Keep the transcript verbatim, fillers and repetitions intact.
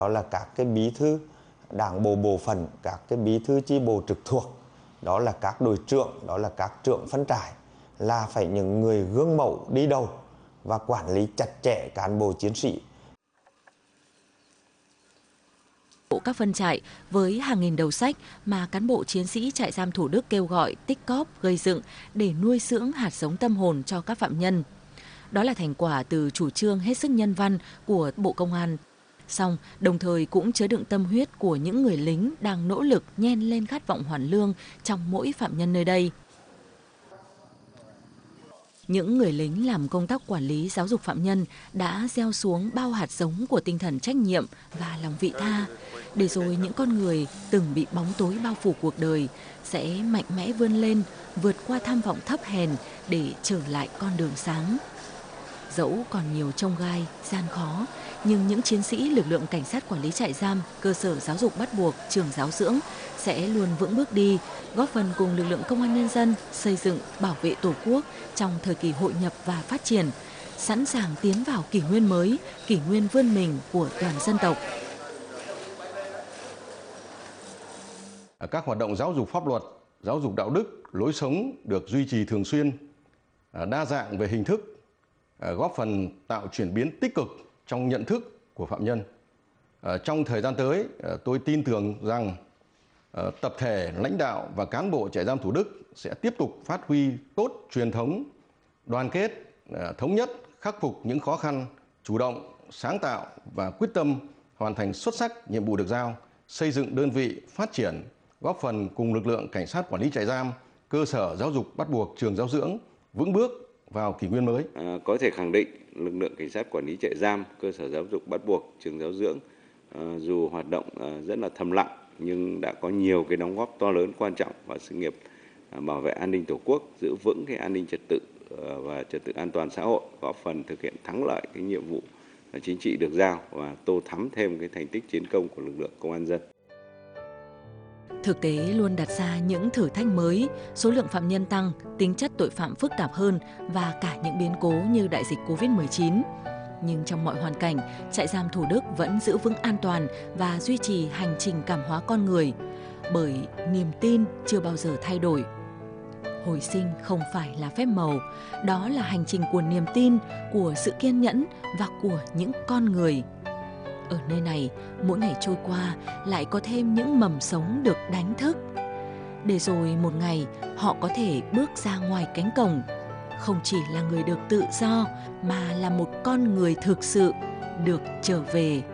Đó là các cái bí thư đảng bộ bộ phận, các cái bí thư chi bộ trực thuộc, đó là các đội trưởng, đó là các trưởng phân trại, là phải những người gương mẫu đi đầu và quản lý chặt chẽ cán bộ chiến sĩ. Các phân trại với hàng nghìn đầu sách mà cán bộ chiến sĩ trại giam Thủ Đức kêu gọi tích cóp gây dựng để nuôi dưỡng hạt giống tâm hồn cho các phạm nhân. Đó là thành quả từ chủ trương hết sức nhân văn của Bộ Công an. Song đồng thời cũng chứa đựng tâm huyết của những người lính đang nỗ lực nhen lên khát vọng hoàn lương trong mỗi phạm nhân nơi đây. Những người lính làm công tác quản lý giáo dục phạm nhân đã gieo xuống bao hạt giống của tinh thần trách nhiệm và lòng vị tha, để rồi những con người từng bị bóng tối bao phủ cuộc đời sẽ mạnh mẽ vươn lên, vượt qua tham vọng thấp hèn để trở lại con đường sáng. Dẫu còn nhiều chông gai, gian khó, nhưng những chiến sĩ lực lượng cảnh sát quản lý trại giam, cơ sở giáo dục bắt buộc, trường giáo dưỡng sẽ luôn vững bước đi, góp phần cùng lực lượng công an nhân dân xây dựng, bảo vệ Tổ quốc trong thời kỳ hội nhập và phát triển, sẵn sàng tiến vào kỷ nguyên mới, kỷ nguyên vươn mình của toàn dân tộc. Các hoạt động giáo dục pháp luật, giáo dục đạo đức, lối sống được duy trì thường xuyên, đa dạng về hình thức, góp phần tạo chuyển biến tích cực trong nhận thức của phạm nhân. Trong thời gian tới, tôi tin tưởng rằng tập thể, lãnh đạo và cán bộ trại giam Thủ Đức sẽ tiếp tục phát huy tốt truyền thống đoàn kết, thống nhất, khắc phục những khó khăn, chủ động, sáng tạo và quyết tâm hoàn thành xuất sắc nhiệm vụ được giao, xây dựng đơn vị phát triển, góp phần cùng lực lượng cảnh sát quản lý trại giam, cơ sở giáo dục bắt buộc, trường giáo dưỡng vững bước vào kỷ nguyên mới. À, có thể khẳng định lực lượng cảnh sát quản lý trại giam, cơ sở giáo dục bắt buộc, trường giáo dưỡng à, dù hoạt động à, rất là thầm lặng nhưng đã có nhiều cái đóng góp to lớn quan trọng vào sự nghiệp à, bảo vệ an ninh Tổ quốc, giữ vững cái an ninh trật tự à, và trật tự an toàn xã hội, góp phần thực hiện thắng lợi cái nhiệm vụ à, chính trị được giao và tô thắm thêm cái thành tích chiến công của lực lượng công an dân. Thực tế luôn đặt ra những thử thách mới, số lượng phạm nhân tăng, tính chất tội phạm phức tạp hơn và cả những biến cố như đại dịch Covid mười chín. Nhưng trong mọi hoàn cảnh, trại giam Thủ Đức vẫn giữ vững an toàn và duy trì hành trình cảm hóa con người, bởi niềm tin chưa bao giờ thay đổi. Hồi sinh không phải là phép màu, đó là hành trình của niềm tin, của sự kiên nhẫn và của những con người. Ở nơi này, mỗi ngày trôi qua lại có thêm những mầm sống được đánh thức, để rồi một ngày họ có thể bước ra ngoài cánh cổng, không chỉ là người được tự do mà là một con người thực sự được trở về